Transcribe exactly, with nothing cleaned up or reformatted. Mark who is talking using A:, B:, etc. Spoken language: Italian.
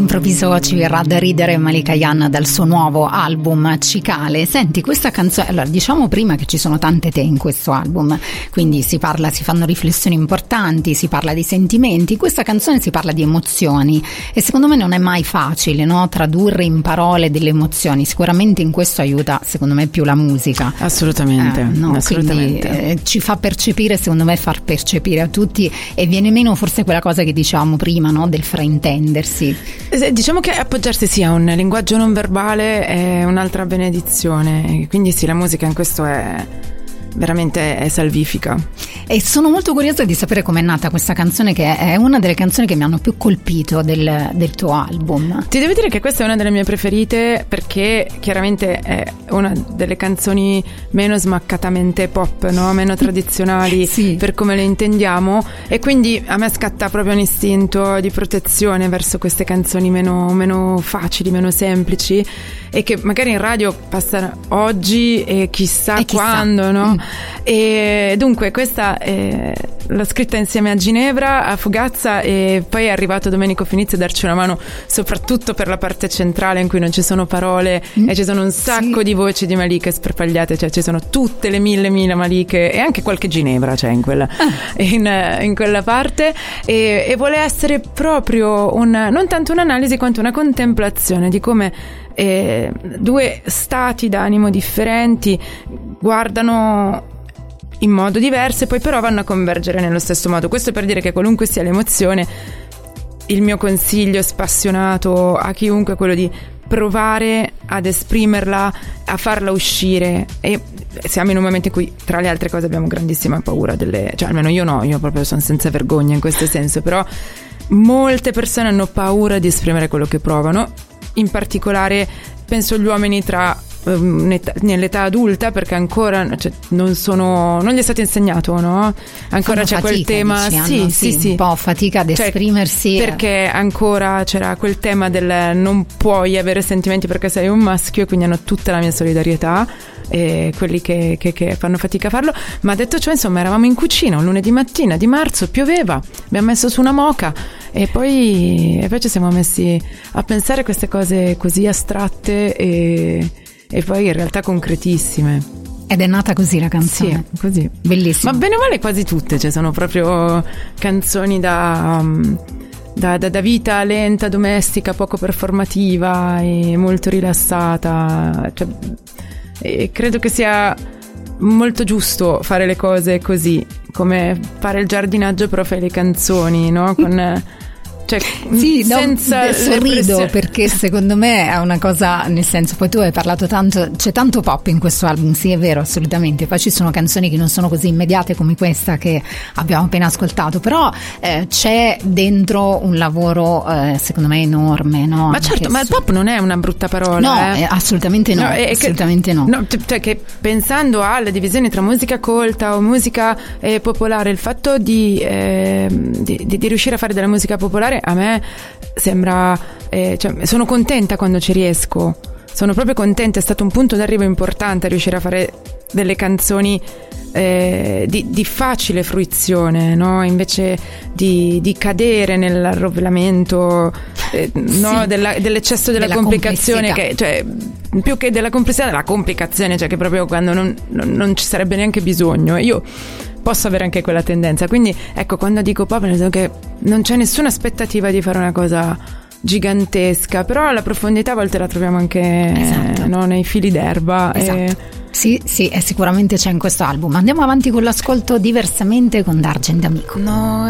A: all'improvviso ci verrà da ridere Malika Ayane dal suo nuovo album Cicale. Senti, questa canzone, allora diciamo prima che ci sono tante te in questo album, quindi si parla, si fanno riflessioni importanti, si parla di sentimenti, questa canzone si parla di emozioni e secondo me non è mai facile, no? Tradurre in parole delle emozioni, sicuramente in questo aiuta secondo me più la musica.
B: Assolutamente,
A: eh, no?
B: assolutamente.
A: Quindi, eh, ci fa percepire, secondo me far percepire a tutti, e viene meno forse quella cosa che dicevamo prima, no? Del fraintendersi.
B: Diciamo che appoggiarsi sia un linguaggio non verbale è un'altra benedizione, quindi sì, la musica in questo è veramente è salvifica.
A: E sono molto curiosa di sapere com'è nata questa canzone, che è una delle canzoni che mi hanno più colpito del, del tuo album.
B: Ti devo dire che questa è una delle mie preferite, perché chiaramente è una delle canzoni meno smaccatamente pop, no? Meno tradizionali sì. Per come le intendiamo, e quindi a me scatta proprio un istinto di protezione verso queste canzoni meno, meno facili, meno semplici, e che magari in radio passano oggi e chissà, e chissà. quando, no? Mm. E dunque questa eh, l'ho scritta insieme a Ginevra, a Fugazza, e poi è arrivato Domenico Finizzi a darci una mano soprattutto per la parte centrale in cui non ci sono parole mm. e ci sono un sacco sì. di voci di Malika sparpagliate, cioè ci sono tutte le mille mille Maliche e anche qualche Ginevra c'è in quella, ah. in, in quella parte, e, e vuole essere proprio un, non tanto un'analisi quanto una contemplazione di come eh, due stati d'animo differenti guardano in modo diverso e poi però vanno a convergere nello stesso modo. Questo per dire che qualunque sia l'emozione, il mio consiglio spassionato a chiunque è quello di provare ad esprimerla, a farla uscire. E siamo in un momento in cui, tra le altre cose, abbiamo grandissima paura delle, cioè almeno io no, io proprio sono senza vergogna in questo senso, però molte persone hanno paura di esprimere quello che provano, in particolare penso agli uomini tra nell'età adulta, perché ancora cioè, non sono non gli è stato insegnato, no? Ancora
A: Fanno
B: c'è
A: fatica,
B: quel tema
A: dici,
B: sì,
A: hanno,
B: sì,
A: sì,
B: sì,
A: un po' fatica ad
B: cioè,
A: esprimersi,
B: perché ancora c'era quel tema del non puoi avere sentimenti perché sei un maschio, e quindi hanno tutta la mia solidarietà, e quelli che, che, che fanno fatica a farlo. Ma detto ciò, insomma, eravamo in cucina un lunedì mattina di marzo, pioveva, abbiamo messo su una moka e poi, e poi ci siamo messi a pensare queste cose così astratte e e poi in realtà concretissime.
A: Ed è nata così la canzone.
B: Sì, così.
A: Bellissima.
B: Ma bene o male quasi tutte, cioè sono proprio canzoni da, da, da, da vita lenta, domestica, poco performativa e molto rilassata. Cioè, e credo che sia molto giusto fare le cose così, come fare il giardinaggio però fai le canzoni, no? Con... Cioè,
A: sì,
B: senza
A: no, sorrido perché secondo me è una cosa, nel senso, poi tu hai parlato tanto, c'è tanto pop in questo album, sì è vero, assolutamente, poi ci sono canzoni che non sono così immediate come questa che abbiamo appena ascoltato, però eh, c'è dentro un lavoro eh, secondo me enorme, no?
B: Ma certo, ma il pop non è una brutta parola,
A: no,
B: eh?
A: eh, assolutamente no,
B: no è
A: assolutamente
B: che,
A: no.
B: no cioè che pensando alla divisione tra musica colta o musica eh, popolare, il fatto di, eh, di, di, di riuscire a fare della musica popolare a me sembra eh, cioè, sono contenta quando ci riesco, sono proprio contenta, è stato un punto d'arrivo importante riuscire a fare delle canzoni eh, di, di facile fruizione, no? Invece di, di cadere nell'arrovellamento eh, sì, no? della, dell'eccesso della, della complicazione, che, cioè, più che della complessità, della complicazione, cioè che proprio quando non, non, non ci sarebbe neanche bisogno. Io posso avere anche quella tendenza, quindi ecco, quando dico pop nel senso che non c'è nessuna aspettativa di fare una cosa gigantesca, però la profondità a volte la troviamo anche esatto. eh, no, nei fili d'erba.
A: Esatto.
B: E...
A: sì, sì, e sicuramente c'è in questo album. Andiamo avanti con l'ascolto Diversamente con D'Argent Amico.
B: No.